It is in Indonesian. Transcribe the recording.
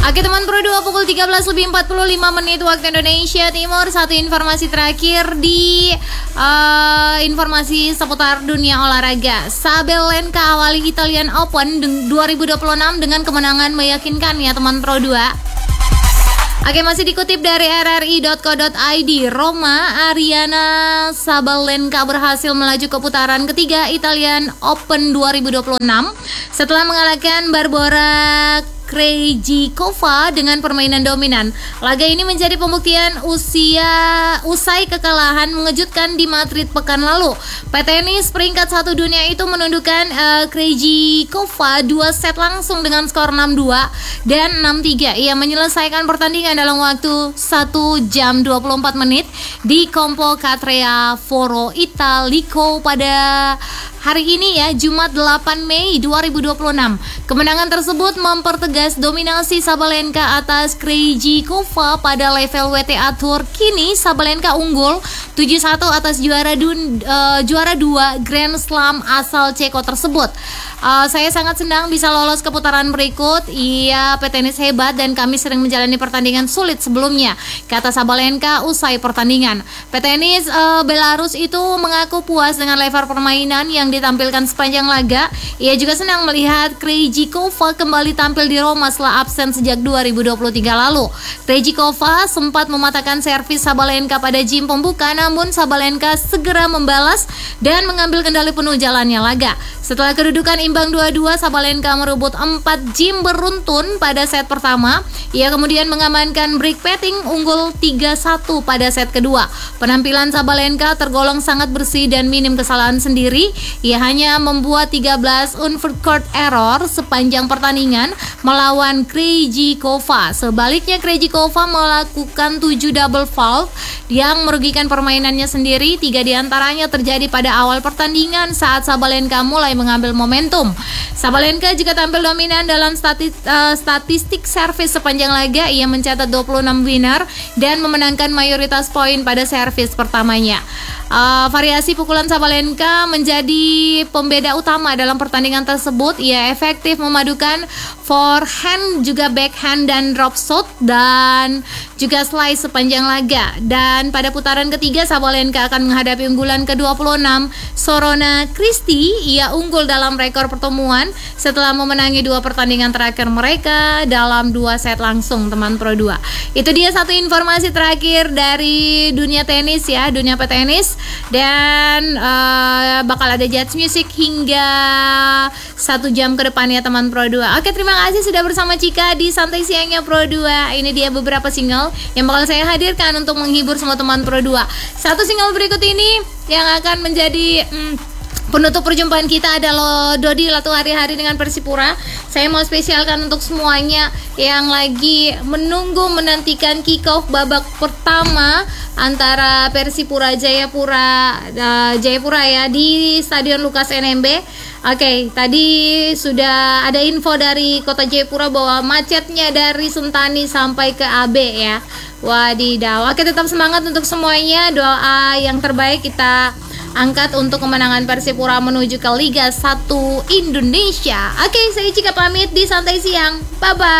Oke teman Pro 2 pukul 13:45 waktu Indonesia Timur. Satu informasi terakhir di informasi seputar dunia olahraga. Sabalenka awali Italian Open 2026 dengan kemenangan meyakinkan ya teman Pro 2. Oke, masih dikutip dari rri.co.id, Roma Ariana Sabalenka berhasil melaju ke putaran ketiga Italian Open 2026 setelah mengalahkan Barbora Krejcikova dengan permainan dominan. Laga ini menjadi pembuktian usai kekalahan mengejutkan di Madrid pekan lalu. Petenis peringkat 1 dunia itu menundukkan Krejcikova 2 set langsung dengan skor 6-2 dan 6-3. Ia menyelesaikan pertandingan dalam waktu 1 jam 24 menit di Campo Catrea Foro Italico pada hari ini ya, Jumat 8 Mei 2026. Kemenangan tersebut mempertegas dominasi Sabalenka atas Krejcikova pada level WTA Tour. Kini Sabalenka unggul 7-1 atas juara 2 Grand Slam asal Ceko tersebut. Saya sangat senang bisa lolos ke putaran berikut. Ia petenis hebat dan kami sering menjalani pertandingan sulit sebelumnya, kata Sabalenka usai pertandingan. Petenis Belarus itu mengaku puas dengan level permainan yang ditampilkan sepanjang laga. Ia juga senang melihat Krejcikova kembali tampil di Roma setelah absen sejak 2023 lalu. Krejcikova sempat mematahkan servis Sabalenka pada game pembuka, namun Sabalenka segera membalas dan mengambil kendali penuh jalannya laga. Setelah kedudukan imbang 2-2, Sabalenka merebut 4 game beruntun pada set pertama. Ia kemudian mengamankan break betting unggul 3-1 pada set kedua. Penampilan Sabalenka tergolong sangat bersih dan minim kesalahan sendiri. Ia hanya membuat 13 unforced court error sepanjang pertandingan melawan Krejcikova. Sebaliknya Krejcikova melakukan 7 double fault yang merugikan permainannya sendiri. 3 diantaranya terjadi pada awal pertandingan saat Sabalenka mulai mengambil momentum. Sabalenka juga tampil dominan dalam statistik servis sepanjang laga. Ia mencatat 26 winner dan memenangkan mayoritas poin pada servis pertamanya. Variasi pukulan Sabalenka menjadi pembeda utama dalam pertandingan tersebut. Ia efektif memadukan forehand, juga backhand dan drop shot dan juga slice sepanjang laga. Dan pada putaran ketiga Sabalenka akan menghadapi unggulan ke-26 Sorona Cristy. Ia unggul dalam rekor pertemuan setelah memenangi 2 pertandingan terakhir mereka dalam 2 set langsung teman Pro 2. Itu dia satu informasi terakhir dari dunia tenis ya, dunia petenis. Dan bakal ada Jazz Music hingga 1 jam ke depan ya teman Pro 2. Oke, terima kasih sudah bersama Cika di Santai Siangnya Pro 2. Ini dia beberapa single yang bakal saya hadirkan untuk menghibur semua teman Pro 2. Satu single berikut ini yang akan menjadi penutup perjumpaan kita adalah Dodi Latu Hari-Hari dengan Persipura. Saya mau spesialkan untuk semuanya yang lagi menantikan kick off babak pertama antara Persipura Jayapura ya di Stadion Lukas NMB. Oke, tadi sudah ada info dari Kota Jayapura bahwa macetnya dari Sentani sampai ke AB ya. Wadidaw. Oke, tetap semangat untuk semuanya. Doa yang terbaik kita angkat untuk kemenangan Persipura menuju ke Liga 1 Indonesia. Oke, saya Cika pamit di Santai Siang. Bye-bye.